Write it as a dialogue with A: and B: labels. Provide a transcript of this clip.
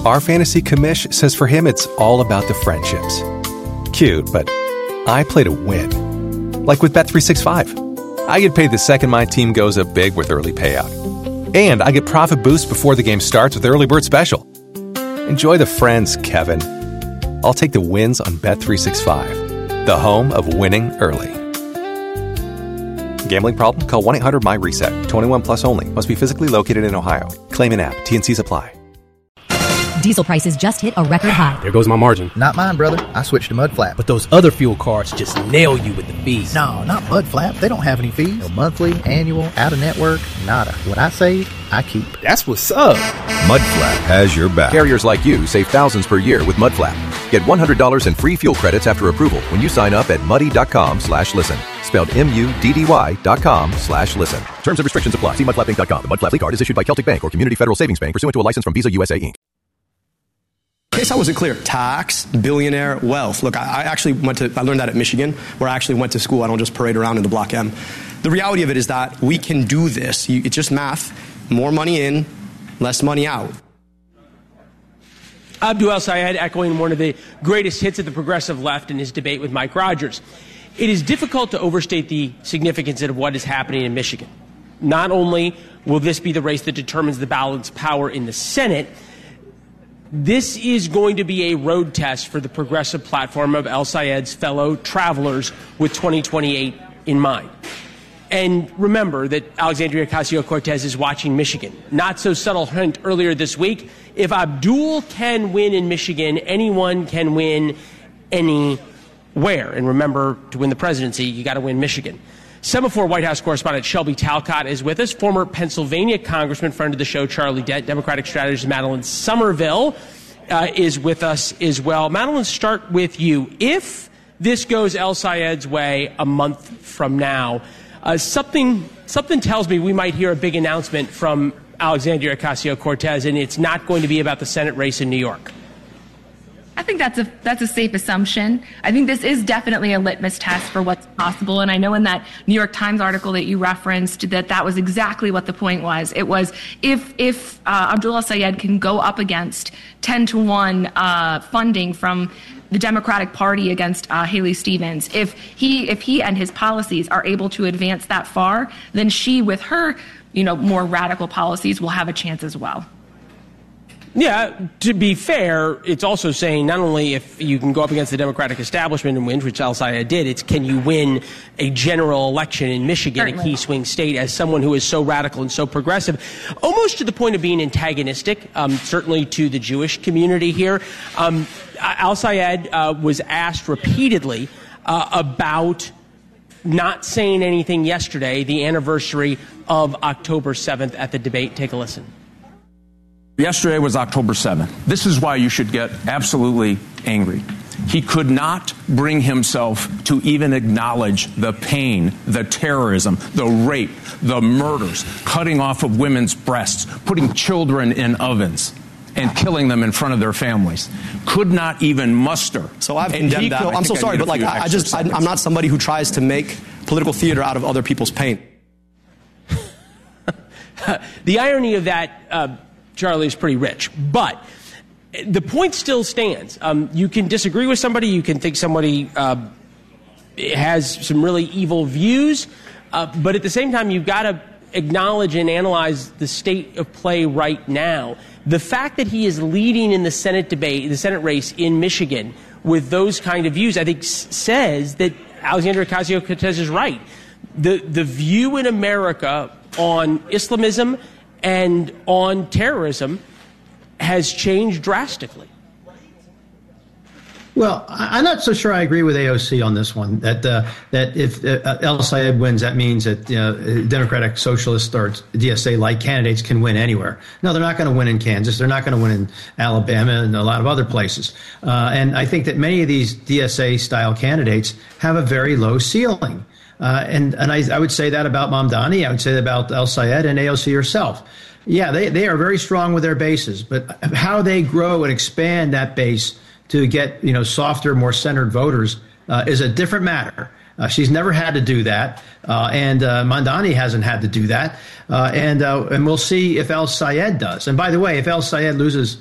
A: Our fantasy commish says for him it's all about the friendships. Cute, but I play to win. Like with Bet365. I get paid the second my team goes up big with early payout. And I get profit boost before the game starts with Early Bird Special. Enjoy the friends, Kevin. I'll take the wins on Bet365, the home of winning early. Gambling problem? Call 1-800-MY-RESET. 21 plus only. Must be physically located in Ohio. Claim in app. T&Cs apply.
B: Diesel prices just hit a record high.
C: There goes my margin.
D: Not mine, brother. I switched to Mudflap.
C: But those other fuel cards just nail you with the fees.
D: No, not Mudflap. They don't have any fees. No monthly, annual, out-of-network, nada. What I save, I keep.
C: That's what's up.
E: Mudflap has your back.
F: Carriers like you save thousands per year with Mudflap. Get $100 in free fuel credits after approval when you sign up at muddy.com/listen. Spelled MUDDY.com/listen. Terms and restrictions apply. See mudflapinc.com. The Mudflap Fleet card is issued by Celtic Bank or Community Federal Savings Bank pursuant to a license from Visa USA Inc.
G: In case I wasn't clear, tax, billionaire, wealth. Look, I learned that at Michigan, where I actually went to school. I don't just parade around in the Block M. The reality of it is that we can do this. It's just math. More money in, less money out.
H: Abdul El-Sayed echoing one of the greatest hits of the progressive left in his debate with Mike Rogers. It is difficult to overstate the significance of what is happening in Michigan. Not only will this be the race that determines the balance of power in the Senate, this is going to be a road test for the progressive platform of El-Sayed's fellow travelers with 2028 in mind. And remember that Alexandria Ocasio-Cortez is watching Michigan. Not so subtle hint earlier this week. If Abdul can win in Michigan, anyone can win anywhere. And remember, to win the presidency, you got to win Michigan. Semaphore White House correspondent Shelby Talcott is with us. Former Pennsylvania Congressman, friend of the show, Charlie Dett. Democratic strategist Madeline Somerville is with us as well. Madeline, start with you. If this goes El-Sayed's way a month from now, something tells me we might hear a big announcement from Alexandria Ocasio-Cortez, and it's not going to be about the Senate race in New York.
I: I think that's a safe assumption. I think this is definitely a litmus test for what's possible. And I know in that New York Times article that you referenced that was exactly what the point was. It was if Abdul El-Sayed can go up against 10-1 funding from the Democratic Party against Haley Stevens, if he and his policies are able to advance that far, then she, with her, more radical policies, will have a chance as well.
H: Yeah, to be fair, it's also saying not only if you can go up against the Democratic establishment and win, which El-Sayed did, it's can you win a general election in Michigan, certainly a key swing state, as someone who is so radical and so progressive, almost to the point of being antagonistic, certainly to the Jewish community here. El-Sayed was asked repeatedly about not saying anything yesterday, the anniversary of October 7th at the debate. Take a listen.
J: Yesterday was October 7th. This is why you should get absolutely angry. He could not bring himself to even acknowledge the pain, the terrorism, the rape, the murders, cutting off of women's breasts, putting children in ovens, and killing them in front of their families. Could not even muster.
G: So I've condemned that. I'm so sorry, but I'm not somebody who tries to make political theater out of other people's pain.
H: The irony of that, Charlie, is pretty rich. But the point still stands. You can disagree with somebody. You can think somebody has some really evil views. But at the same time, you've got to acknowledge and analyze the state of play right now. The fact that he is leading in the Senate debate, the Senate race in Michigan with those kind of views, I think says that Alexandria Ocasio-Cortez is right. The view in America on Islamism and on terrorism has changed drastically.
K: Well, I'm not so sure I agree with AOC on this one, that if El-Sayed wins, that means that Democratic Socialist or DSA-like candidates can win anywhere. No, they're not going to win in Kansas. They're not going to win in Alabama and a lot of other places. And I think that many of these DSA-style candidates have a very low ceiling. And I would say that about Mamdani. I would say that about El-Sayed and AOC herself. Yeah, they are very strong with their bases, but how they grow and expand that base to get softer, more centered voters is a different matter. She's never had to do that, and Mamdani hasn't had to do that, and we'll see if El-Sayed does. And by the way, if El-Sayed loses